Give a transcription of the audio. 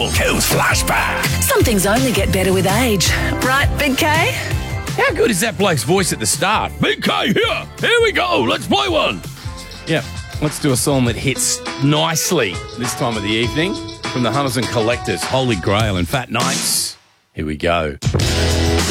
Kill's Flashback. Some things only get better with age. Right, Big K? How good is that bloke's voice at the start? Big K, here we go, let's play one. Yeah, let's do a song that hits nicely this time of the evening from the Hunters and Collectors, Holy Grail and Fat Nights. Here we go.